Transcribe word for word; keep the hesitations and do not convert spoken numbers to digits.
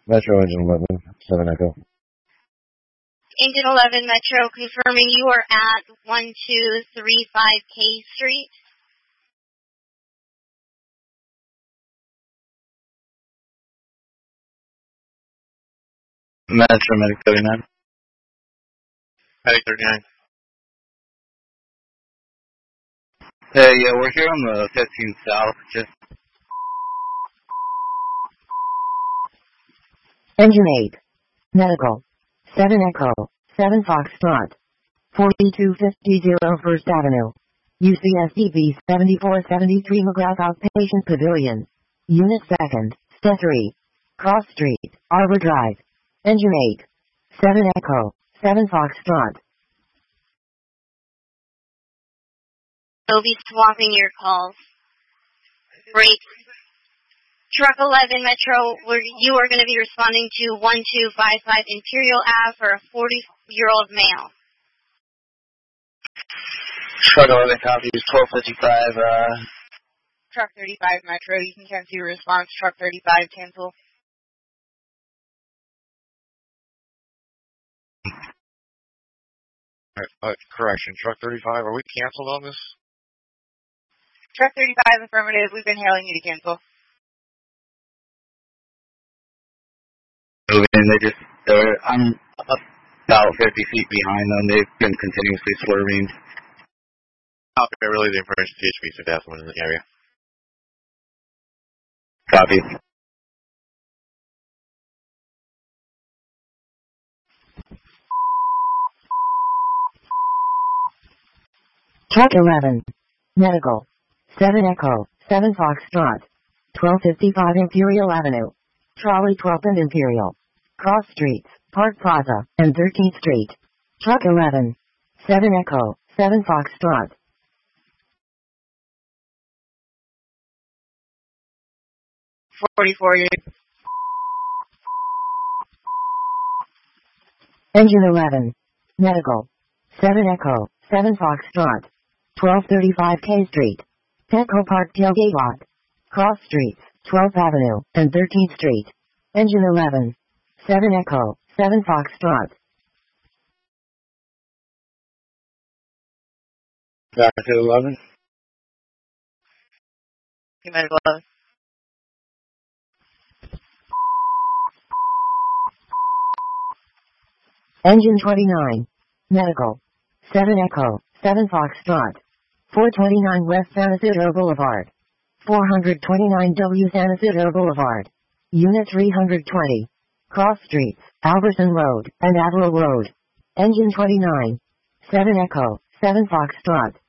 Metro Engine eleven, seven Echo. Engine eleven Metro, confirming you are at one two three five K Street. Metro, Medic thirty-nine. Medic thirty-nine. Hey, yeah, we're here on the fifteen South, just... Engine eight. Medical. seven Echo, seven Foxtrot. forty-two fifty First Avenue. U C S D B seventy-four seventy-three McGrath Outpatient Pavilion. Unit second, Step three. Cross Street, Arbor Drive. Engine eight. seven Echo, seven Foxtrot. We'll be swapping your calls. Great. Truck eleven Metro, where you are going to be responding to one two five five Imperial Ave for a forty-year-old male. Truck eleven copies, twelve fifty-five, uh... Truck thirty-five Metro, you can cancel your response. Truck thirty-five, cancel. Uh, correction, Truck thirty-five, are we canceled on this? Truck thirty-five, affirmative, we've been hailing you to cancel. Moving, they just, they're, I'm about fifty feet behind them, they've been continuously swerving. Okay, really, the information to H B, so that's one in the area. Copy. Truck eleven. Medical. seven Echo, seven Foxtrot. twelve fifty-five Imperial Avenue. Trolley twelve and Imperial. Cross Streets, Park Plaza, and thirteenth Street. Truck eleven. seven Echo, seven Foxtrot. forty-four, Engine eleven. Medical. seven Echo, seven Foxtrot. twelve thirty-five K Street. Petco Park Tailgate Lot. Cross Streets, twelfth Avenue, and thirteenth Street. Engine eleven. seven Echo, seven Foxtrot. Back to eleven. Medical eleven. Engine twenty-nine. Medical. seven Echo, seven Foxtrot. four twenty-nine West San Isidro Boulevard. four twenty-nine W San Isidro Boulevard. Unit three twenty. Cross Streets, Alberson Road, and Averill Road. Engine twenty-nine. seven Echo, seven Foxtrot.